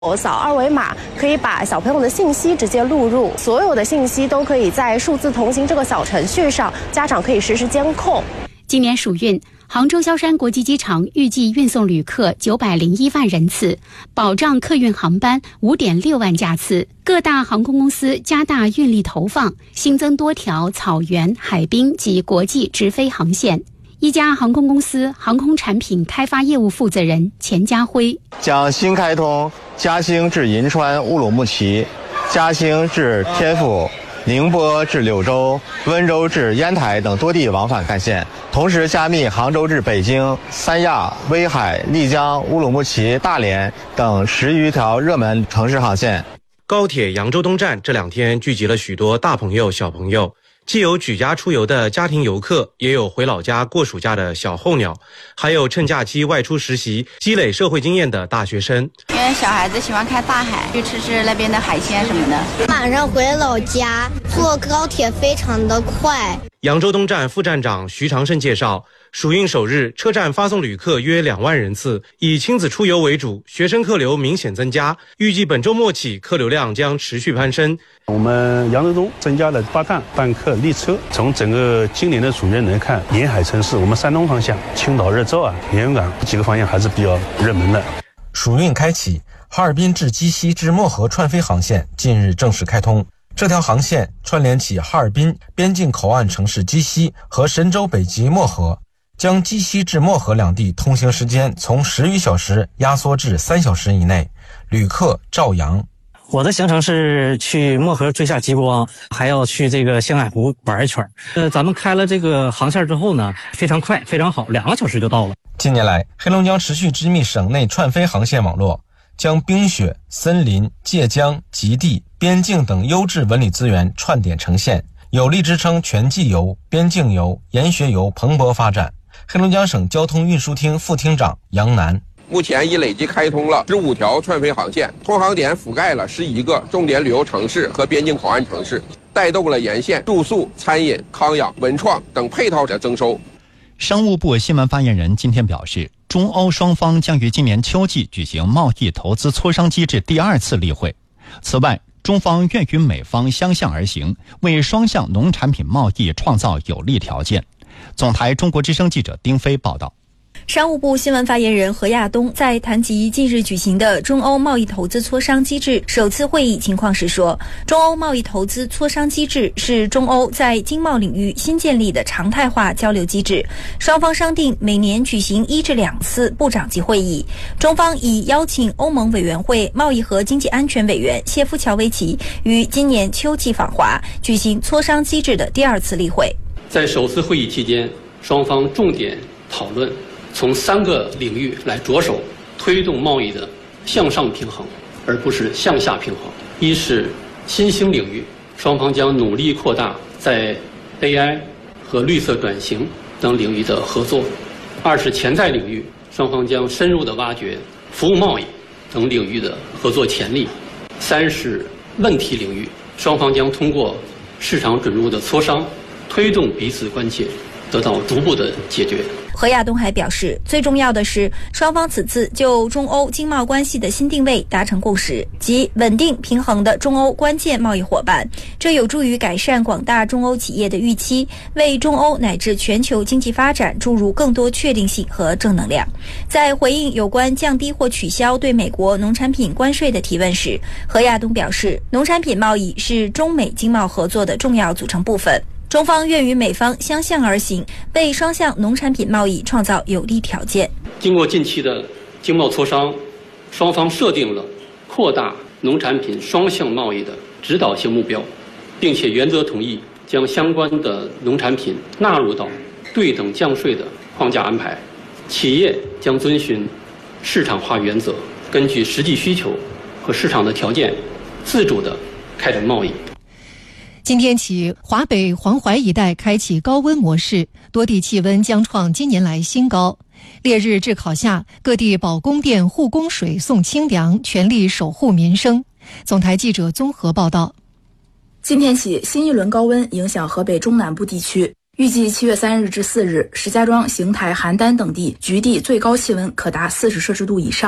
我扫二维码可以把小朋友的信息直接录入，所有的信息都可以在数字同行这个小程序上，家长可以实时监控。 今年暑运，杭州萧山国际机场预计运送旅客901万人次，保障客运航班5.6万架次。各大航空公司加大运力投放，新增多条草原、海滨及国际直飞航线。一家航空公司航空产品开发业务负责人钱家辉将新开通嘉兴至银川乌鲁木齐、嘉兴至天府、宁波至柳州、温州至烟台等多地往返干线，同时加密杭州至北京、三亚、威海、丽江、乌鲁木齐、大连等10余条热门城市航线。 高铁扬州东站这2天聚集了许多大朋友小朋友，既有举家出游的家庭游客，也有回老家过暑假的小候鸟，还有趁假期外出实习积累社会经验的大学生。 因为小孩子喜欢看大海，去吃那边的海鲜什么的。 马上回老家，坐高铁非常的快。 扬州东站副站长徐长胜介绍，暑运首日车站发送旅客约2万人次，以亲子出游为主，学生客流明显增加，预计本周末起客流量将持续攀升。 我们扬州东增加了8趟班客列车。从整个今年的暑运来看，沿海城市我们山东方向青岛、热照连云港几个方向还是比较热门的。 暑运开启，哈尔滨至鸡西至漠河串飞航线近日正式开通。这条航线串联起哈尔滨边境口岸城市鸡西和神州北极漠河，将鸡西至漠河两地通行时间从10余小时压缩至3小时以内，旅客照阳。 我的行程是去漠河追下极光，还要去这个星海湖玩一圈。咱们开了这个航线之后呢，非常快，非常好，2个小时就到了。 近年来，黑龙江持续织密省内串飞航线网络，将冰雪、森林、界江、极地、边境等优质文旅资源串点呈现，有力支撑全季游、边境游、研学游蓬勃发展。黑龙江省交通运输厅副厅长杨楠， 目前已累计开通了15条串飞航线，通航点覆盖了11个重点旅游城市和边境口岸城市，带动了沿线住宿、餐饮、康养、文创等配套的增收。 商务部新闻发言人今天表示，中欧双方将于今年秋季举行贸易投资磋商机制第2次例会。此外，中方愿与美方相向而行，为双向农产品贸易创造有利条件。总台中国之声记者丁飞报道。 商务部新闻发言人何亚东在谈及近日举行的中欧贸易投资磋商机制首次会议情况时说，中欧贸易投资磋商机制是中欧在经贸领域新建立的常态化交流机制，双方商定每年举行1至2次部长级会议。中方已邀请欧盟委员会贸易和经济安全委员谢夫乔维奇于今年秋季访华，举行磋商机制的第2次例会。 在首次会议期间，双方重点讨论从3个领域来着手推动贸易的向上平衡，而不是向下平衡。一是新兴领域，双方将努力扩大在 AI 和绿色转型等领域的合作；二是潜在领域，双方将深入地挖掘服务贸易等领域的合作潜力；三是问题领域，双方将通过市场准入的磋商，推动彼此关切得到逐步的解决。 何亚东还表示，最重要的是双方此次就中欧经贸关系的新定位达成共识，即稳定平衡的中欧关键贸易伙伴，这有助于改善广大中欧企业的预期，为中欧乃至全球经济发展注入更多确定性和正能量。在回应有关降低或取消对美国农产品关税的提问时，何亚东表示，农产品贸易是中美经贸合作的重要组成部分，中方愿与美方相向而行，为双向农产品贸易创造有利条件。 经过近期的经贸磋商，双方设定了扩大农产品双向贸易的指导性目标，并且原则同意将相关的农产品纳入到对等降税的框架安排。企业将遵循市场化原则，根据实际需求和市场的条件，自主地开展贸易。 今天起，华北、黄淮一带开启高温模式，多地气温将创今年来新高。烈日炙烤下，各地保供电、护供水、送清凉，全力守护民生。总台记者综合报道。 今天起，新一轮高温影响河北中南部地区，预计7月3日至4日，石家庄、邢台、邯郸等地局地最高气温可达40摄氏度以上。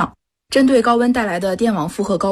针对高温带来的电网负荷高